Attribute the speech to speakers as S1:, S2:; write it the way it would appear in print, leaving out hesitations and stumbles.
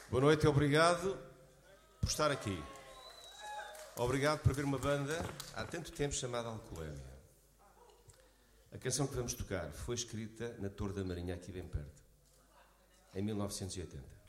S1: Boa noite e obrigado por estar aqui. Obrigado por ver uma banda há tanto tempo chamada Alcoolemia. A canção que vamos tocar foi escrita na Torre da Marinha, aqui bem perto, em 1980.